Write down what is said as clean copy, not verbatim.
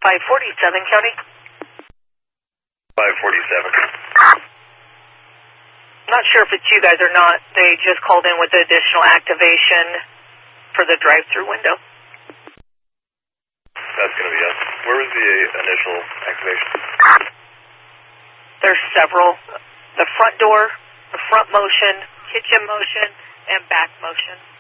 547 County. 547. Not sure if it's you guys or not. They just called in with the additional activation for the drive-through window. That's going to be us. Where was the initial activation? There's several. The front door, the front motion, kitchen motion, and back motion.